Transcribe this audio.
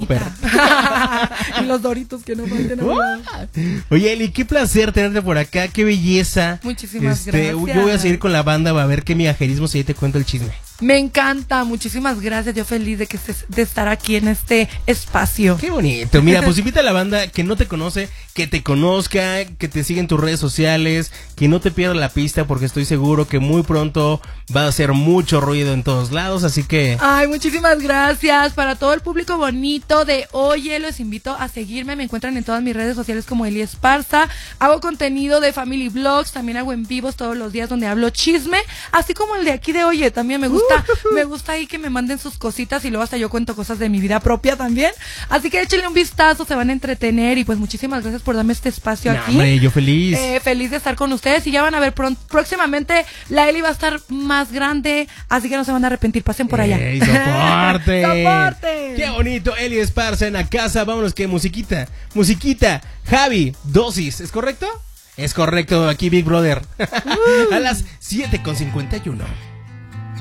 súper. Y los Doritos que no falten. Oye, Eli, qué placer tenerte por acá, qué belleza. Muchísimas gracias. Yo voy a seguir con la banda, va a ver qué migajerismos y ahí te cuento el chisme. Me encanta, muchísimas gracias. Yo feliz de estar aquí en este espacio. Qué bonito. Mira, pues invita a la banda que no te conoce, que te conozca, que te siga en tus redes sociales, que no te pierda la pista, porque estoy seguro que muy pronto va a hacer mucho ruido en todos lados, así que... Ay, muchísimas gracias. Para todo el público bonito de Oye, los invito a seguirme. Me encuentran en todas mis redes sociales como Eli Esparza. Hago contenido de Family Vlogs, también hago en vivos todos los días donde hablo chisme, así como el de aquí de Oye, también me gusta ahí que me manden sus cositas y luego hasta yo cuento cosas de mi vida propia también. Así que échenle un vistazo, se van a entretener y pues muchísimas gracias por darme este espacio aquí. Hombre, yo feliz. Feliz de estar con ustedes y ya van a ver próximamente la Eli va a estar más grande, así que no se van a arrepentir, pasen por allá. ¡Ey, soporte! ¡Soporte! ¡Qué bonito! Eli Esparza en la casa, vámonos que musiquita, Javi, dosis, ¿es correcto? Es correcto, aquí Big Brother. A las 7:51.